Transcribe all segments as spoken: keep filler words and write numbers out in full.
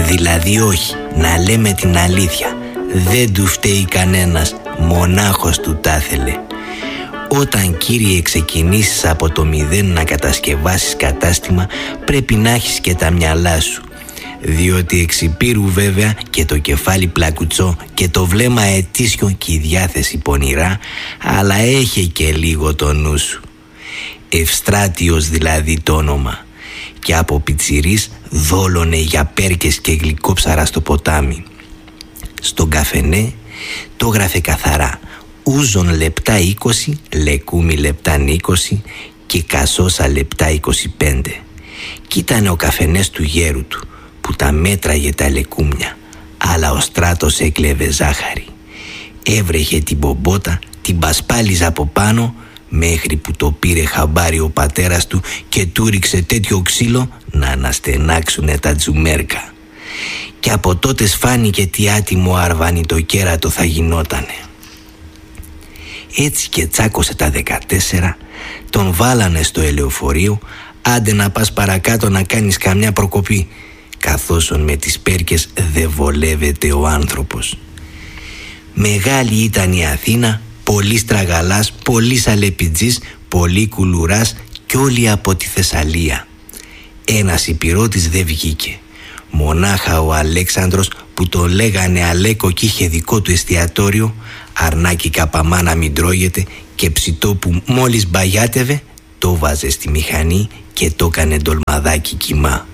Δηλαδή όχι, να λέμε την αλήθεια, δεν του φταίει κανένας, μονάχος του τα ήθελε. Όταν, κύριε, ξεκινήσεις από το μηδέν να κατασκευάσεις κατάστημα, πρέπει να έχεις και τα μυαλά σου. Διότι εξυπήρου βέβαια και το κεφάλι πλακουτσό και το βλέμμα ετήσιο και η διάθεση πονηρά, αλλά έχει και λίγο το νου σου. Ευστράτιος δηλαδή το όνομα, και από πιτσιρής δόλωνε για πέρκες και γλυκόψαρα στο ποτάμι. Στον καφενέ το γράφε καθαρά: ούζον λεπτά είκοσι, λεκούμι λεπτά είκοσι και κασόσα λεπτά είκοσι πέντε. Κι ήταν ο καφενές του γέρου του, που τα μέτραγε τα λεκούμια, αλλά ο Στράτος έκλεβε ζάχαρη. Έβρεχε την μπομπότα, την πασπάλιζε από πάνω, μέχρι που το πήρε χαμπάρι ο πατέρας του και του ρίξε τέτοιο ξύλο να αναστενάξουνε τα τζουμέρκα. Και από τότε φάνηκε τι άτιμο αρβάνι το κέρατο θα γινότανε. Έτσι και τσάκωσε τα δεκατέσσερα, τον βάλανε στο ελεοφορείο, άντε να πας παρακάτω να κάνεις καμιά προκοπή, καθώς με τις πέρκες δεν βολεύεται ο άνθρωπος. Μεγάλη ήταν η Αθήνα, πολύ στραγαλάς, πολύ σαλεπιτζής, πολύ κουλουράς κι όλοι από τη Θεσσαλία. Ένας υπηρώτης δεν βγήκε. Μονάχα ο Αλέξανδρος, που τον λέγανε Αλέκο κι είχε δικό του εστιατόριο, αρνάκι καπαμά να μην τρώγεται, και ψητό που μόλις μπαγιάτευε το βάζε στη μηχανή και το έκανε ντολμαδάκι κιμά.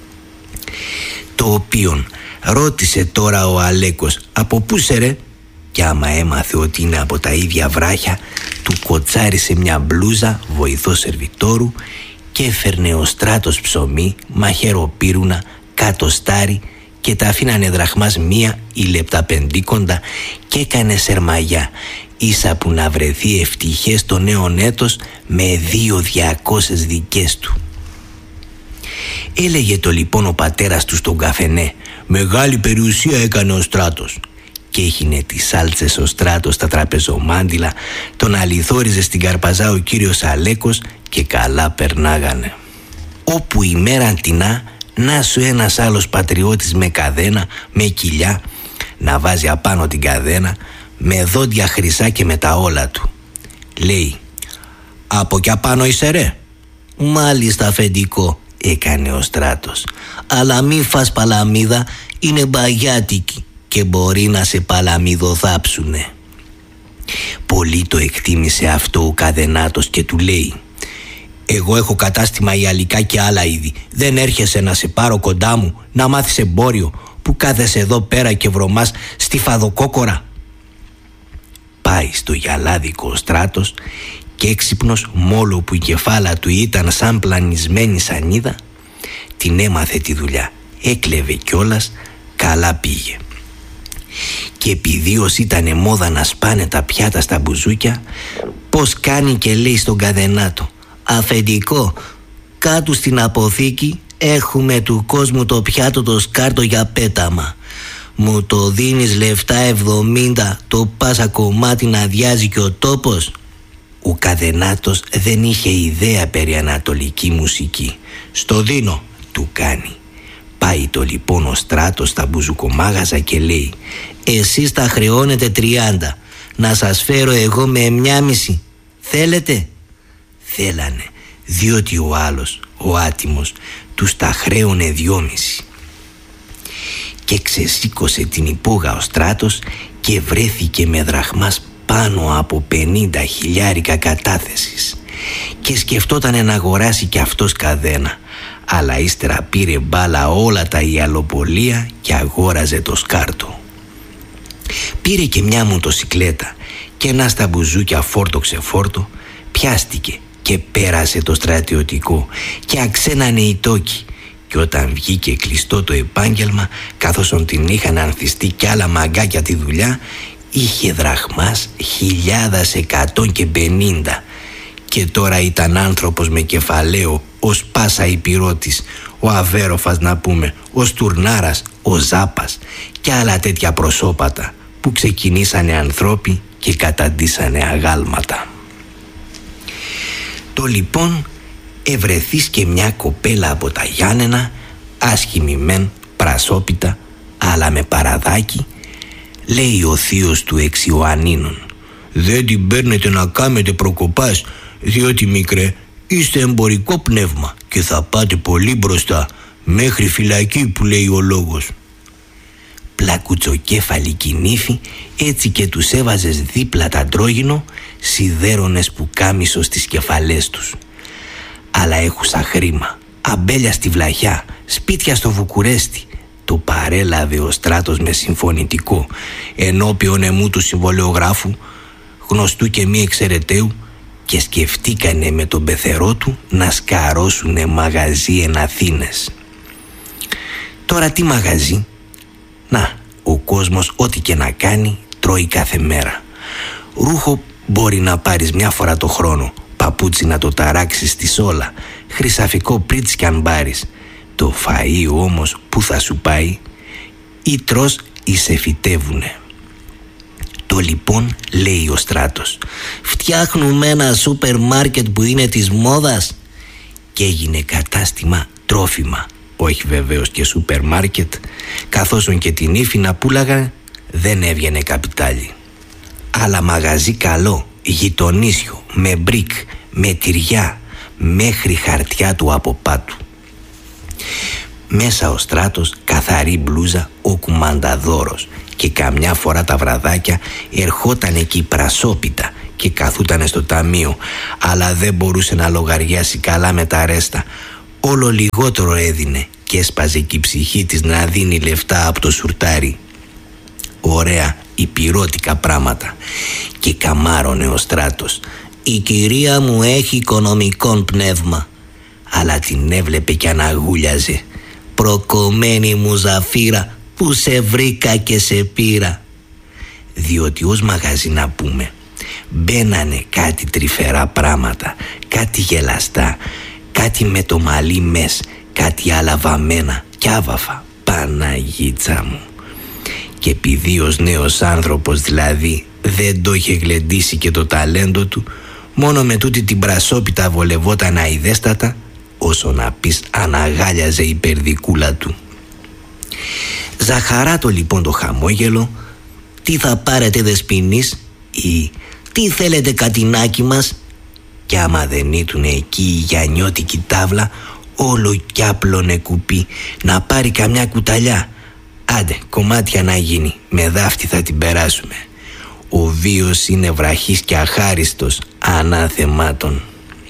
Το οποίον ρώτησε τώρα ο Αλέκος από πού σε ρε, κι άμα έμαθε ότι είναι από τα ίδια βράχια, του κοτσάρισε μια μπλούζα βοηθό σερβιτόρου και έφερνε ο Στράτος ψωμί, μαχαιροπύρουνα, κατοστάρι και τα αφήνανε δραχμάς μία ή λεπτά πεντήκοντα και έκανε σερμαγιά, ίσα που να βρεθεί ευτυχές το νέο έτος με δύο διακόσες δικές του. Έλεγε το λοιπόν ο πατέρας του στον καφενέ: μεγάλη περιουσία έκανε ο Στράτος. Και έχινε τις σάλτσες ο Στράτος στα τραπεζομάντιλα, τον αληθόριζε στην Καρπαζά ο κύριος Αλέκος και καλά περνάγανε. Όπου η μέρα τεινά, να σου ένας άλλος πατριώτης με καδένα, με κοιλιά, να βάζει απάνω την καδένα, με δόντια χρυσά και με τα όλα του. Λέει: από κι απάνω είσαι ρε? Μάλιστα αφεντικό, έκανε ο Στράτος, αλλά μη φας παλαμίδα, είναι μπαγιάτικη και μπορεί να σε παλαμιδοθάψουνε. Πολύ το εκτίμησε αυτό ο Καδενάτος και του λέει: εγώ έχω κατάστημα ιαλικά και άλλα είδη. Δεν έρχεσαι να σε πάρω κοντά μου να μάθεις εμπόριο, που κάθεσαι εδώ πέρα και βρωμάς στη φαδοκόκορα? Πάει στο γυαλάδικο ο Στράτος και έξυπνος, μόλο που η κεφάλα του ήταν σαν πλανισμένη σανίδα, την έμαθε τη δουλειά. Έκλεβε κιόλας, καλά πήγε. Και επειδή ως ήτανε μόδα να σπάνε τα πιάτα στα μπουζούκια, πως κάνει και λέει στον Καδενάτο: αφεντικό, κάτω στην αποθήκη έχουμε του κόσμου το πιάτο το σκάρτο για πέταμα. Μου το δίνεις λεφτά εβδομήντα, το πάσα κομμάτι να αδειάζει και ο τόπος? Ο Καδενάτος δεν είχε ιδέα περί ανατολική μουσική. Στο δίνω, του κάνει. Πάει το λοιπόν ο Στράτος στα μπουζουκομάγαζα και λέει: εσείς τα χρεώνετε τριάντα, να σας φέρω εγώ με μια μισή, θέλετε? Θέλανε, διότι ο άλλος, ο άτιμος, τους τα χρέωνε δυόμιση. Και ξεσήκωσε την υπόγα ο Στράτος και βρέθηκε με δραχμάς πάνω από πενήντα χιλιάρικα κατάθεσης. Και σκεφτότανε να αγοράσει κι αυτός καδένα, αλλά ύστερα πήρε μπάλα όλα τα ιαλοπολία και αγόραζε το σκάρτο. Πήρε και μια μοτοσικλέτα και ένα στα μπουζούκια φόρτο ξεφόρτο, πιάστηκε και πέρασε το στρατιωτικό και αξένανε οι τόκοι. Και όταν βγήκε κλειστό το επάγγελμα, καθώς την είχαν ανθιστεί κι άλλα μαγκάκια τη δουλειά, είχε δραχμάς χιλιάδας εκατόν και πενήντα. Και τώρα ήταν άνθρωπος με κεφαλαίο, ο Σπάσα Υπηρώτης, ο Αβέροφας να πούμε, ο Στουρνάρας, ο Ζάπας και άλλα τέτοια προσώπατα που ξεκινήσανε ανθρώποι και καταντήσανε αγάλματα. Το λοιπόν ευρεθείς και μια κοπέλα από τα Γιάννενα, άσχημη μεν, πρασόπιτα, άλλα με παραδάκι. Λέει ο θείος του εξ Ιωαννίνων: «Δεν την παίρνετε να κάμετε προκοπάς, διότι μικρέ είστε εμπορικό πνεύμα και θα πάτε πολύ μπροστά, μέχρι φυλακή που λέει ο λόγος». Πλακουτσοκέφαλη κοινήφη, έτσι και τους έβαζες δίπλα τα αντρόγινο, σιδέρωνες που κάμισο στις κεφαλές τους. Αλλά έχουσα χρήμα, αμπέλια στη Βλαχιά, σπίτια στο Βουκουρέστι. Το παρέλαβε ο Στράτος με συμφωνητικό ενώπιον εμού του συμβολεογράφου, γνωστού και μη εξαιρεταίου, και σκεφτήκανε με τον πεθερό του να σκαρώσουνε μαγαζί εν Αθήνες. Τώρα τι μαγαζί? Να, ο κόσμος ό,τι και να κάνει τρώει κάθε μέρα. Ρούχο μπορεί να πάρεις μια φορά το χρόνο, παπούτσι να το ταράξεις στη σόλα, χρυσαφικό πρίτς κι αν πάρεις. Το φαΐ όμως που θα σου πάει? Ή τρως ή σε φυτεύουνε. Το λοιπόν λέει ο Στράτος: «Φτιάχνουμε ένα σούπερ μάρκετ που είναι της μόδας». Και έγινε κατάστημα τρόφιμα, όχι βεβαίως και σούπερ μάρκετ, καθώς και την ύφη να πουλάγα δεν έβγαινε καπιτάλι. Αλλά μαγαζί καλό, γειτονίσιο, με μπρικ, με τυριά, μέχρι χαρτιά του από πάτου. Μέσα ο Στράτος, καθαρή μπλούζα, ο κουμανταδόρος, και καμιά φορά τα βραδάκια ερχόταν εκεί πρασόπιτα και καθούτανε στο ταμείο, αλλά δεν μπορούσε να λογαριάσει καλά με τα ρέστα. Όλο λιγότερο έδινε και έσπαζε και η ψυχή της να δίνει λεφτά από το σουρτάρι. Ωραία υπηρώτικα πράματα. Και καμάρωνε ο Στράτος: «Η κυρία μου έχει οικονομικόν πνεύμα». Αλλά την έβλεπε κι αναγούλιαζε: «Προκομμένη μου Ζαφύρα, που σε βρήκα και σε πήρα». Διότι ως μαγαζί να πούμε μπαίνανε κάτι τρυφερά πράματα, κάτι γελαστά, κάτι με το μαλλί μες, κάτι άλλα βαμμένα κι άβαφα. Παναγίτσα μου. Και επειδή ως νέος άνθρωπος δηλαδή δεν το είχε γλεντήσει και το ταλέντο του, μόνο με τούτη την πρασόπιτα βολευόταν αηδέστατα, όσο να πεις αναγάλιαζε η περδικούλα του. Ζαχαράτο λοιπόν το χαμόγελο: «Τι θα πάρετε δεσποινής?» ή «Τι θέλετε κατινάκι μας?» Κι άμα δεν ήτουνε εκεί η γιαννιώτικη τάβλα, όλο κι άπλωνε κουπί να πάρει καμιά κουταλιά. Άντε κομμάτια να γίνει, με δάφτη θα την περάσουμε. Ο βίος είναι βραχής και αχάριστος, ανάθεμάτων.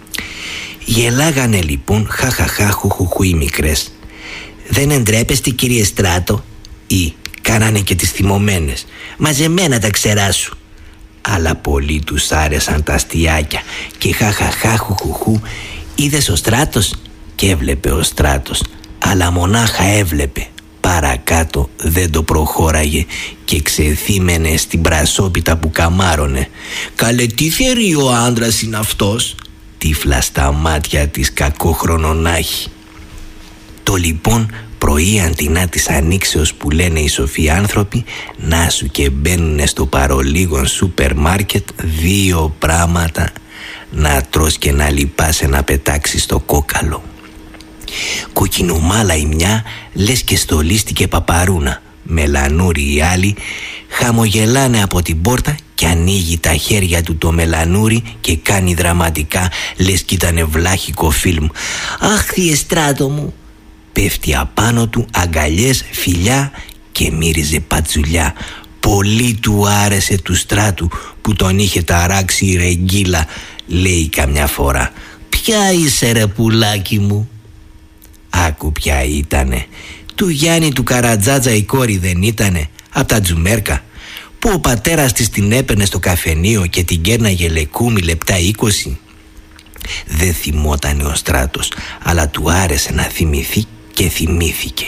Γελάγανε λοιπόν χαχαχά χουχουχού οι μικρές. «Δεν εντρέπεστε κύριε Στράτο?» ή κάνανε και τις θυμωμένες: «Μαζεμένα τα ξερά σου». Αλλά πολύ τους άρεσαν τα αστιάκια και χαχαχά χουχουχού. Είδες ο Στράτος? Και έβλεπε ο Στράτος, αλλά μονάχα έβλεπε. Παρακάτω δεν το προχώραγε και ξεθύμενε στην πρασόπιτα που καμάρωνε. «Καλέ, τι θερεί ο άντρας είναι αυτός?» Τύφλα στα μάτια της κακόχρονονάχη. Το λοιπόν πρωί αντινά της ανοίξεως που λένε οι σοφοί άνθρωποι, να σου και μπαίνουνε στο παρολίγον σούπερ μάρκετ δύο πράματα να τρως και να λυπάσαι να πετάξεις το κόκαλο. Κοκκινομάλα η μια, λες και στολίστηκε παπαρούνα. Μελανούρι η άλλη, χαμογελάνε από την πόρτα και ανοίγει τα χέρια του το μελανούρι και κάνει δραματικά, λες κι ήτανε βλάχικο φιλμ. «Αχ, θύε Στράτο μου!» Πέφτει απάνω του, αγκαλιές, φιλιά, και μύριζε πατζουλιά. Πολύ του άρεσε του Στράτου που τον είχε ταράξει η ρεγγύλα. Λέει καμιά φορά: «Ποια είσαι ρε πουλάκι μου?» Άκου ποια ήτανε. Του Γιάννη του Καρατζάτζα η κόρη δεν ήτανε, απ' τα Τζουμέρκα, που ο πατέρας της την έπαιρνε στο καφενείο και την κέρναγε λεκούμι λεπτά είκοσι. Δεν θυμότανε ο Στράτος, αλλά του άρεσε να θυμηθεί και θυμήθηκε.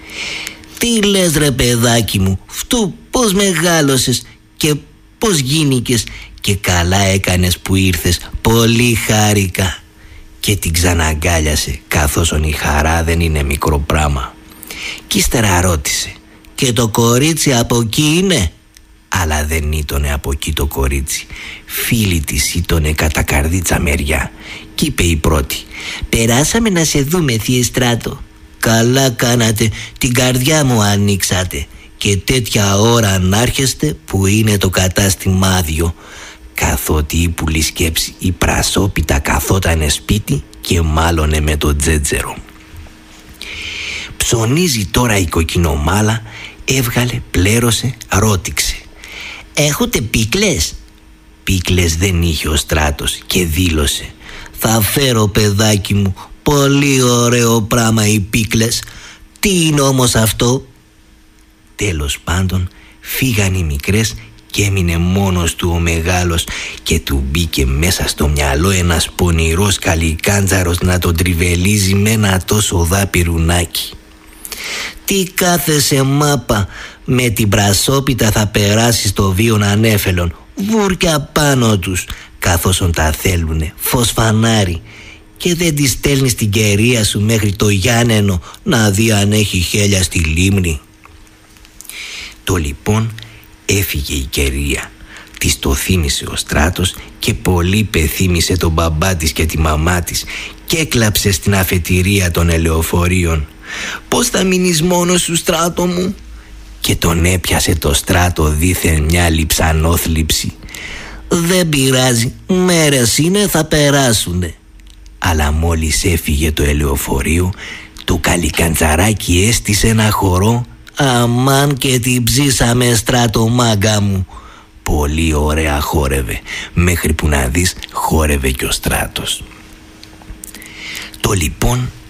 «Τι λες ρε παιδάκι μου, φτού πως μεγάλωσες και πως γίνηκες, και καλά έκανες που ήρθες, πολύ χάρηκα». Και την ξαναγκάλιασε, καθώς η χαρά δεν είναι μικρό πράμα. Κι ύστερα ρώτησε: «Και το κορίτσι από εκεί είναι?» Αλλά δεν ήτονε από εκεί το κορίτσι. Φίλη της ήτονε κατά καρδίτσα μεριά. Κι είπε η πρώτη: «Περάσαμε να σε δούμε, θύε Στράτο». καλά κάνατε, την καρδιά μου ανοίξατε. Και τέτοια ώρα να έρχεστε που είναι το κατάστημα άδειο. Καθότι η πουλή σκέψη η πρασόπιτα καθότανε σπίτι και μάλωνε με το τζέτζερο. Ψωνίζει τώρα η κοκκινομάλα, έβγαλε, πλέρωσε, ρώτηξε. «Έχοτε πίκλες?» Πίκλες δεν είχε ο Στράτος και δήλωσε. «Θα φέρω, παιδάκι μου, πολύ ωραίο πράμα οι πίκλες. Τι είναι όμως αυτό?» Τέλος πάντων φύγαν οι μικρές και έμεινε μόνος του ο μεγάλος και του μπήκε μέσα στο μυαλό ένας πονηρός καλικάντζαρος να τον τριβελίζει με ένα τόσο δάπυρουνάκι. «Τι κάθεσαι μάπα, με την πρασόπιτα θα περάσει στο βίον ανέφελον, βούρκια πάνω τους, καθώς τα θέλουνε, φως φανάρι, και δεν τη στέλνεις την κερία σου μέχρι το Γιάννενο να δει αν έχει χέλια στη λίμνη». Το λοιπόν έφυγε η κερία. Της το θύμισε ο Στράτος και πολύ πεθύμισε τον μπαμπά της και τη μαμά της και έκλαψε στην αφετηρία των ελεοφορίων. «Πώς θα μείνεις μόνος σου, Στράτο μου?» Και τον έπιασε το Στράτο δήθεν μια λιψανόθλιψη. «Δεν πειράζει, μέρες είναι, θα περάσουνε». Αλλά μόλις έφυγε το ελεοφορείο, το καλικαντζαράκι έστησε ένα χορό. «Αμάν και την ψήσαμε, Στράτο μάγκα μου». Πολύ ωραία χόρευε, μέχρι που να δεις χόρευε και ο Στράτος. Το λοιπόν